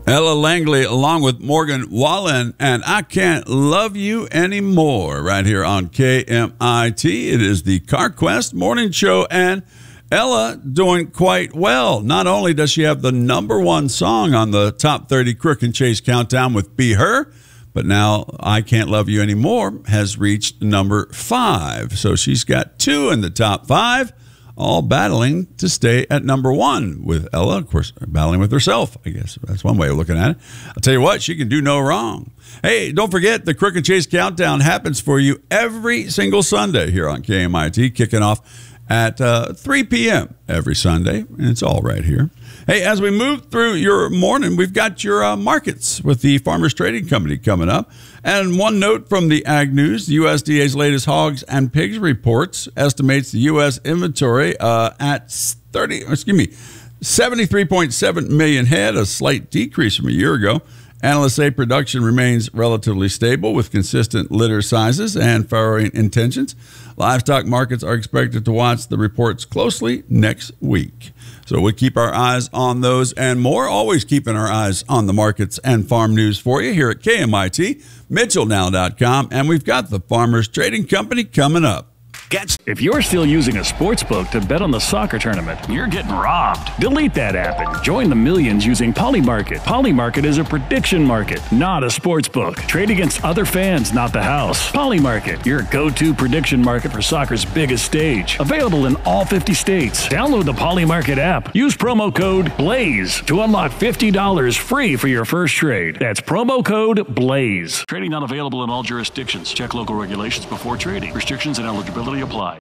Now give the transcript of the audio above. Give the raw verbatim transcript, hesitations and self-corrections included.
Ella Langley along with Morgan Wallen and I Can't Love You Anymore right here on K M I T. It is the CarQuest Morning Show, and Ella doing quite well. Not only does she have the number one song on the top thirty Crook and Chase Countdown with Be Her, but now I Can't Love You Anymore has reached number five. So she's got two in the top five, all battling to stay at number one with Ella, of course, battling with herself, I guess. That's one way of looking at it. I'll tell you what, she can do no wrong. Hey, don't forget, the Crook and Chase Countdown happens for you every single Sunday here on K M I T, kicking off at uh, three p.m. every Sunday, and it's all right here. Hey, as we move through your morning, we've got your uh, markets with the Farmers Trading Company coming up. And one note from the Ag News, the U S D A's latest hogs and pigs reports estimates the U S inventory uh, at thirty, excuse me, seventy-three point seven million head, a slight decrease from a year ago. Analysts say production remains relatively stable with consistent litter sizes and farrowing intentions. Livestock markets are expected to watch the reports closely next week. So we keep our eyes on those and more, always keeping our eyes on the markets and farm news for you here at K M I T, Mitchell Now dot com, and we've got the Farmers Trading Company coming up. If you're still using a sports book to bet on the soccer tournament, you're getting robbed. Delete that app and join the millions using Polymarket. Polymarket is a prediction market, not a sports book. Trade against other fans, not the house. Polymarket, your go-to prediction market for soccer's biggest stage. Available in all fifty states. Download the Polymarket app. Use promo code BLAZE to unlock fifty dollars free for your first trade. That's promo code BLAZE. Trading not available in all jurisdictions. Check local regulations before trading. Restrictions and eligibility apply.